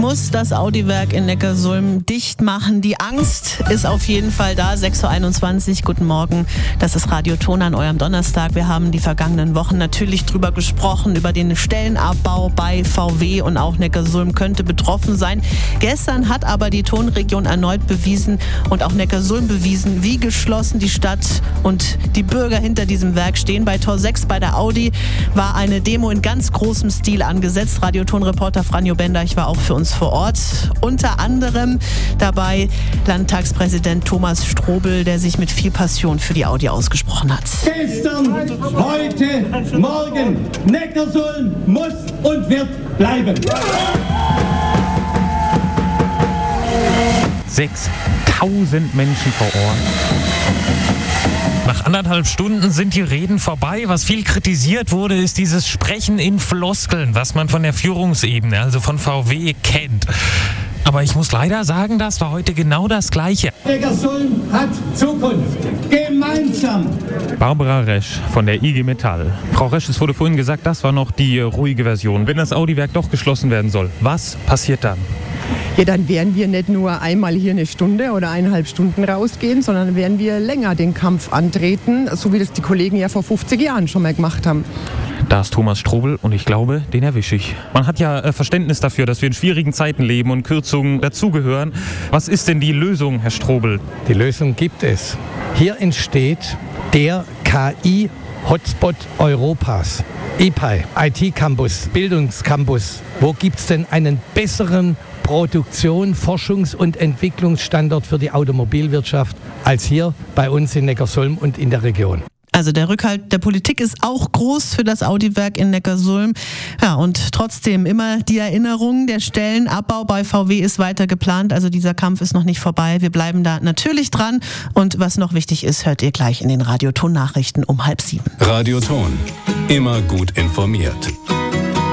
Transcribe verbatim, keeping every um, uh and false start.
muss das Audi-Werk in Neckarsulm dicht machen. Die Angst ist auf jeden Fall da. sechs Uhr einundzwanzig, guten Morgen. Das ist Radio Ton an eurem Donnerstag. Wir haben die vergangenen Wochen natürlich drüber gesprochen, über den Stellenabbau bei V W, und auch Neckarsulm könnte betroffen sein. Gestern hat aber die Tonregion erneut bewiesen und auch Neckarsulm bewiesen, wie geschlossen die Stadt und die Bürger hinter diesem Werk stehen. Bei Tor sechs bei der Audi war eine Demo in ganz großem Stil angesetzt. Radio-Ton-Reporter Franjo Bender, ich war auch für uns vor Ort. Unter anderem dabei Landtagspräsident Thomas Strobel, der sich mit viel Passion für die Audi ausgesprochen hat. Gestern, heute, morgen, Neckarsulm muss und wird bleiben. sechstausend Menschen vor Ort. Nach anderthalb Stunden sind die Reden vorbei. Was viel kritisiert wurde, ist dieses Sprechen in Floskeln, was man von der Führungsebene, also von V W, kennt. Aber ich muss leider sagen, das war heute genau das Gleiche. Neckarsulm hat Zukunft. Gemeinsam. Barbara Resch von der I G Metall. Frau Resch, es wurde vorhin gesagt, das war noch die ruhige Version. Wenn das Audi-Werk doch geschlossen werden soll, was passiert dann? Ja, dann werden wir nicht nur einmal hier eine Stunde oder eineinhalb Stunden rausgehen, sondern werden wir länger den Kampf antreten, so wie das die Kollegen ja vor fünfzig Jahren schon mal gemacht haben. Da ist Thomas Strobel und ich glaube, den erwische ich. Man hat ja äh, Verständnis dafür, dass wir in schwierigen Zeiten leben und Kürzungen dazugehören. Was ist denn die Lösung, Herr Strobel? Die Lösung gibt es. Hier entsteht der K I-Hotspot Europas. I P I, I T-Campus, Bildungscampus. Wo gibt es denn einen besseren Produktion-, Forschungs- und Entwicklungsstandort für die Automobilwirtschaft als hier bei uns in Neckarsulm und in der Region? Also der Rückhalt der Politik ist auch groß für das Audi-Werk in Neckarsulm. Ja, und trotzdem immer die Erinnerung, der Stellenabbau bei V W ist weiter geplant. Also dieser Kampf ist noch nicht vorbei. Wir bleiben da natürlich dran. Und was noch wichtig ist, hört ihr gleich in den Radio-Ton-Nachrichten um halb sieben. Radio Ton, immer gut informiert.